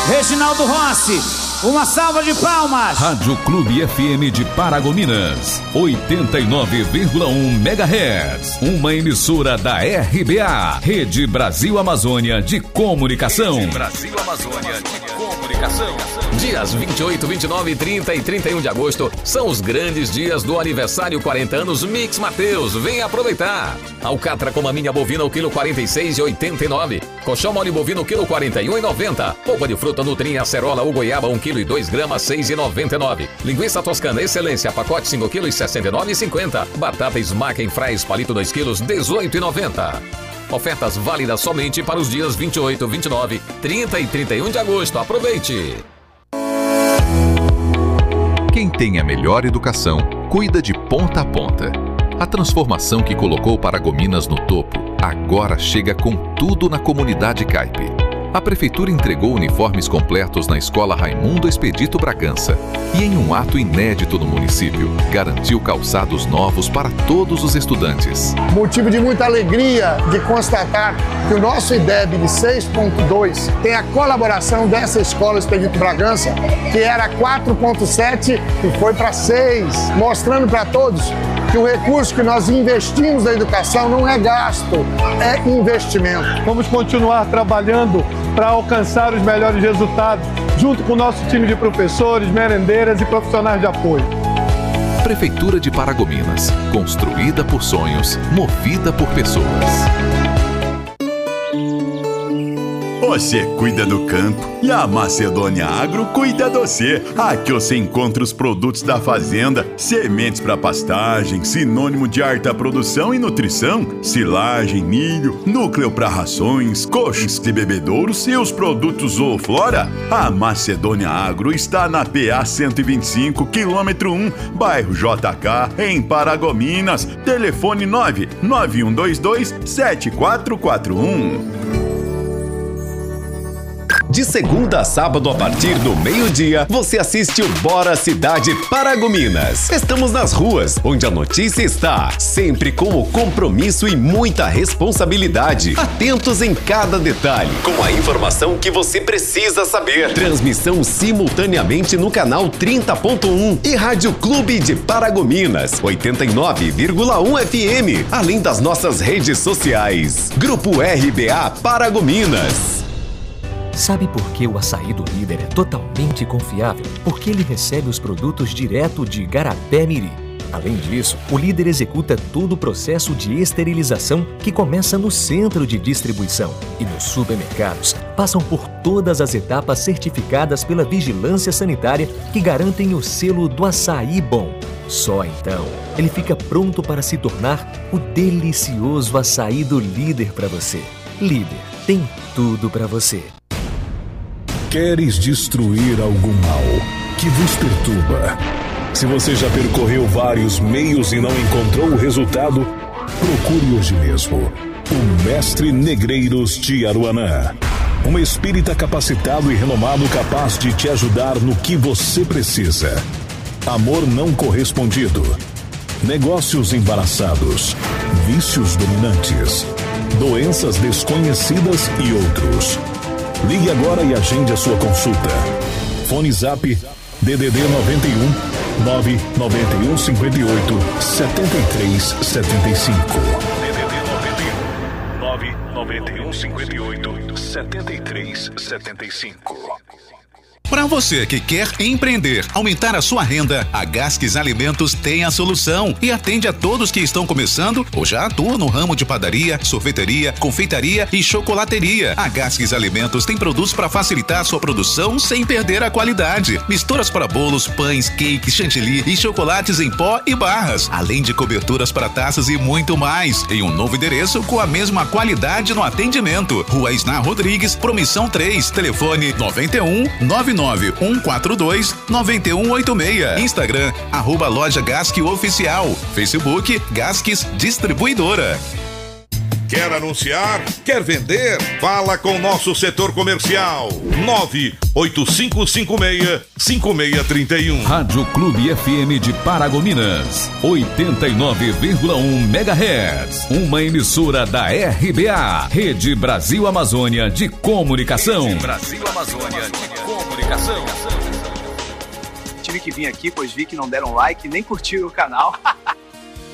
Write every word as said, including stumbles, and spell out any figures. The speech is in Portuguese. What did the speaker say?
Reginaldo Rossi, uma salva de palmas. Rádio Clube F M de Paragominas, oitenta e nove vírgula um megahertz. Uma emissora da R B A, Rede Brasil Amazônia de Comunicação. Rede Brasil Amazônia de Comunicação. Dias vinte e oito, vinte e nove, trinta e trinta e um de agosto são os grandes dias do aniversário quarenta anos Mix Mateus. Vem aproveitar. Alcatra com maminha bovina o quilo quarenta e seis e oitenta e nove. Colchão mole bovino o quilo quarenta e um e noventa. Polpa de fruta Nutrinha acerola ou goiaba um quilo e dois gramas seis e noventa e nove. Linguiça toscana excelência pacote cinco quilos sessenta e nove e cinquenta. Batata Smack Fries palito dois quilos dezoito e noventa. Ofertas válidas somente para os dias vinte e oito, vinte e nove, trinta e trinta e um de agosto. Aproveite! Quem tem a melhor educação, cuida de ponta a ponta. A transformação que colocou Paragominas no topo, agora chega com tudo na comunidade Caipe. A Prefeitura entregou uniformes completos na Escola Raimundo Expedito Bragança e, em um ato inédito no município, garantiu calçados novos para todos os estudantes. Motivo de muita alegria de constatar que o nosso I D E B de seis ponto dois tem a colaboração dessa Escola Expedito Bragança, que era quatro ponto sete e foi para seis, mostrando para todos que o recurso que nós investimos na educação não é gasto, é investimento. Vamos continuar trabalhando para alcançar os melhores resultados, junto com o nosso time de professores, merendeiras e profissionais de apoio. Prefeitura de Paragominas, construída por sonhos, movida por pessoas. Você cuida do campo e a Macedônia Agro cuida de você. Aqui você encontra os produtos da fazenda, sementes para pastagem, sinônimo de alta produção e nutrição, silagem, milho, núcleo para rações, coxos e bebedouros e os produtos Zooflora. A Macedônia Agro está na P A cento e vinte e cinco, quilômetro um, bairro J K, em Paragominas. Telefone nove nove um dois dois sete quatro quatro um. De segunda a sábado, a partir do meio-dia, você assiste o Bora Cidade Paragominas. Estamos nas ruas, onde a notícia está, sempre com o compromisso e muita responsabilidade. Atentos em cada detalhe, com a informação que você precisa saber. Transmissão simultaneamente no canal trinta ponto um e Rádio Clube de Paragominas, oitenta e nove vírgula um F M, além das nossas redes sociais. Grupo R B A Paragominas. Sabe por que o açaí do Líder é totalmente confiável? Porque ele recebe os produtos direto de Igarapé-Miri. Além disso, o Líder executa todo o processo de esterilização que começa no centro de distribuição. E nos supermercados, passam por todas as etapas certificadas pela Vigilância Sanitária que garantem o selo do açaí bom. Só então, ele fica pronto para se tornar o delicioso açaí do Líder para você. Líder, tem tudo para você. Queres destruir algum mal que vos perturba? Se você já percorreu vários meios e não encontrou o resultado, procure hoje mesmo o Mestre Negreiros de Aruanã. Um espírita capacitado e renomado capaz de te ajudar no que você precisa. Amor não correspondido, negócios embaraçados, vícios dominantes, doenças desconhecidas e outros. Ligue agora e agende a sua consulta. Fone Zap D D D noventa e um, nove nove um, cinco oito, sete três sete cinco. D D D noventa e um, nove nove um, cinco oito, sete três sete cinco. Para você que quer empreender, aumentar a sua renda, a Gasques Alimentos tem a solução e atende a todos que estão começando ou já atuam no ramo de padaria, sorveteria, confeitaria e chocolateria. A Gasques Alimentos tem produtos para facilitar a sua produção sem perder a qualidade. Misturas para bolos, pães, cakes, chantilly e chocolates em pó e barras, além de coberturas para taças e muito mais. Em um novo endereço com a mesma qualidade no atendimento. Rua Isnar Rodrigues, Promissão três, telefone noventa e um, nove nove um quatro dois, nove um oito seis. Instagram, arroba loja Gasque Oficial. Facebook, Gasques Distribuidora. Quer anunciar? Quer vender? Fala com o nosso setor comercial. nove oito cinco cinco seis cinco seis três um. Rádio Clube F M de Paragominas, oitenta e nove vírgula um megahertz. Uma emissora da R B A, Rede Brasil Amazônia de Comunicação. Rede Brasil Amazônia de Comunicação. Tive que vir aqui, pois vi que não deram like nem curtiram o canal.